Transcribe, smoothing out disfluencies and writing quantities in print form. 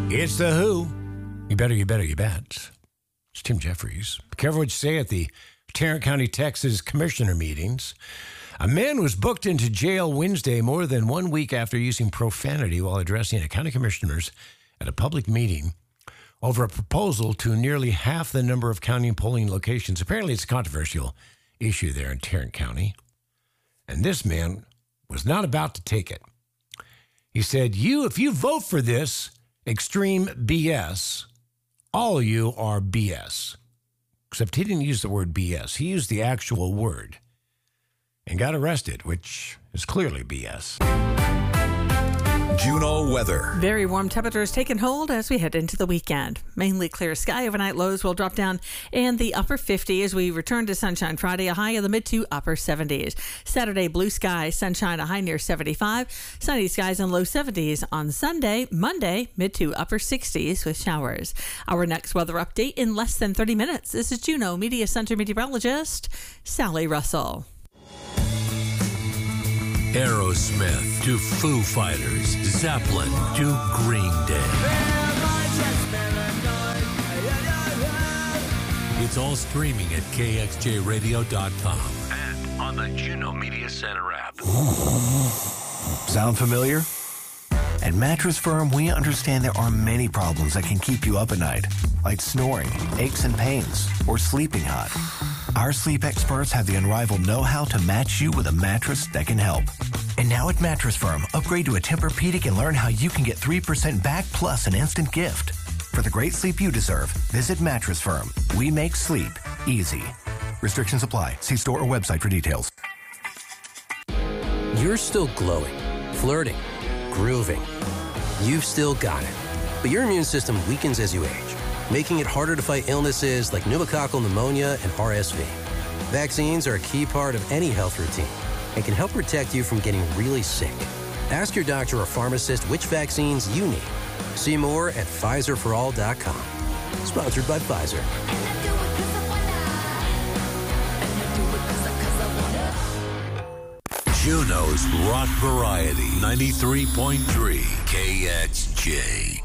It's The Who. You better, you bet. It's Tim Jeffries. Be careful what you say at the Tarrant County, Texas commissioner meetings. A man was booked into jail Wednesday more than 1 week after using profanity while addressing a county commissioners at a public meeting over a proposal to nearly half the number of county polling locations. Apparently, it's a controversial issue there in Tarrant County. And this man was not about to take it. He said, if you vote for this extreme BS, all of you are BS. Except he didn't use the word BS. He used the actual word and got arrested, which is clearly BS. Juneau weather. Very warm temperatures taking hold as we head into the weekend. Mainly clear sky. Overnight lows will drop down in the upper 50s as we return to sunshine Friday, a high in the mid to upper 70s. Saturday, blue sky, sunshine, a high near 75. Sunny skies and low 70s on Sunday. Monday, mid to upper 60s with showers. Our next weather update in less than 30 minutes. This is Juneau Media Center meteorologist Sally Russell. Aerosmith to Foo Fighters, Zeppelin to Green Day. It's all streaming at kxjradio.com and on the Juneau Media Center app. Sound familiar? At Mattress Firm, we understand there are many problems that can keep you up at night, like snoring, aches and pains, or sleeping hot. Our sleep experts have the unrivaled know-how to match you with a mattress that can help. And now at Mattress Firm, upgrade to a Tempur-Pedic and learn how you can get 3% back plus an instant gift. For the great sleep you deserve, visit Mattress Firm. We make sleep easy. Restrictions apply. See store or website for details. You're still glowing, flirting, grooving. You've still got it. But your immune system weakens as you age, making it harder to fight illnesses like pneumococcal pneumonia and RSV. Vaccines are a key part of any health routine and can help protect you from getting really sick. Ask your doctor or pharmacist which vaccines you need. See more at PfizerForAll.com. Sponsored by Pfizer. Juneau's Rock Variety 93.3 KXJ.